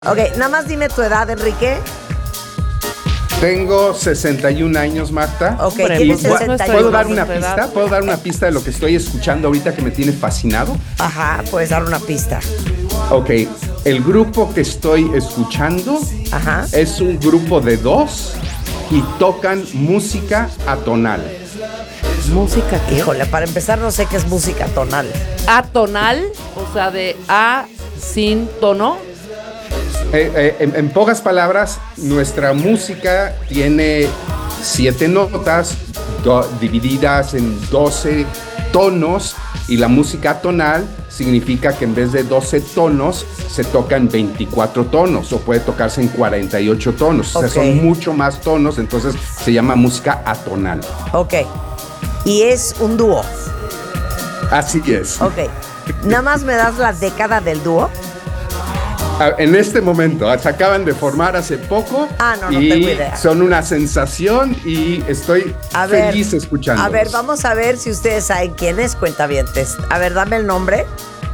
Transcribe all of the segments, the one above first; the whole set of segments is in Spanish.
Ok, nada más dime tu edad, Enrique. Tengo 61 años, Marta. Ok, Hombre, ¿tienes pues, 61? ¿Puedo dar una nuestra edad. pista? ¿Puedo dar una pista de lo que estoy escuchando ahorita que me tiene fascinado? Ajá, puedes dar una pista. Ok, el grupo que estoy escuchando Ajá. es un grupo de dos y tocan música atonal. ¿Música qué? Híjole, para empezar no sé qué es música tonal. Atonal, o sea, de A sin tono. En pocas palabras, nuestra música tiene 7 notas divididas en 12 tonos y la música atonal significa que en vez de 12 tonos se tocan 24 tonos o puede tocarse en 48 tonos. O sea, Ok. son mucho más tonos, entonces se llama música atonal. Ok. Y es un dúo. Así es. Ok. Nada más me das la década del dúo. En este momento, se acaban de formar hace poco No y tengo idea. son una sensación y estoy feliz escuchándolos. A ver, vamos a ver si ustedes saben quién es, cuentavientes. A ver, dame el nombre.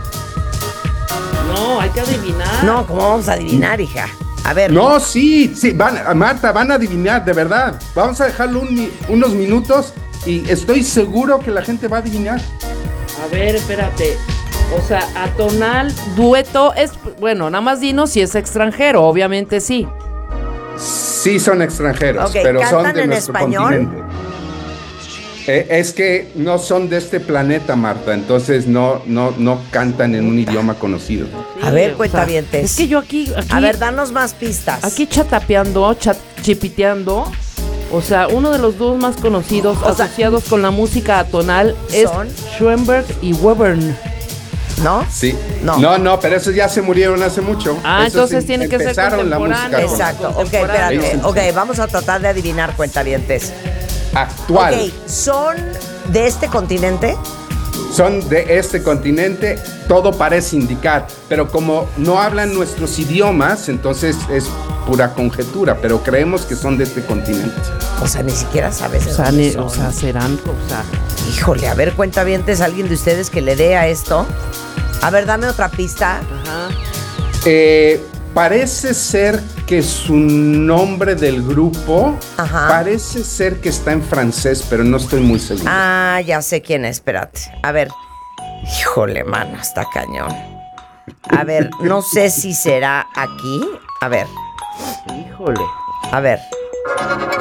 No, hay que adivinar. No, ¿cómo vamos a adivinar, hija? A ver. No, sí, Marta, van a adivinar, de verdad. Vamos a dejarlo unos minutos y estoy seguro que la gente va a adivinar. A ver, espérate. O sea, atonal, dueto, es... Bueno, nada más dinos si es extranjero, obviamente sí. Sí son extranjeros, Ok, pero son ¿cantan de en nuestro español? continente. Es que no son de este planeta, Marta, entonces no cantan en un idioma conocido. A ver, o sea, cuentavientes. es que yo aquí... A ver, danos más pistas. Aquí chipiteando, o sea, uno de los dúos más conocidos O sea, asociados con la música atonal es ¿son? Schoenberg y Webern. ¿No? Sí. No. No, pero esos ya se murieron hace mucho. Esos Entonces tiene que ser empezaron la música contemporáneo. atonal. Exacto. Ok, Contemporáneo. espérate. Ok, vamos a tratar de adivinar, cuentavientes. Actual. Ok, ¿son de este continente? Son de este continente, todo parece indicar, pero como no hablan nuestros idiomas, entonces es pura conjetura, pero creemos que son de este continente. O sea, ni siquiera sabes de O sea, dónde son. serán, o sea... Híjole, a ver, cuentavientes, alguien de ustedes que le dé a esto. A ver, dame otra pista. Ajá. Parece ser que su nombre del grupo, Ajá. parece ser que está en francés, pero no estoy muy seguro. Ya sé quién es, espérate. A ver. Híjole, mano, está cañón. A ver, no sé si será aquí. A ver, Híjole. a ver.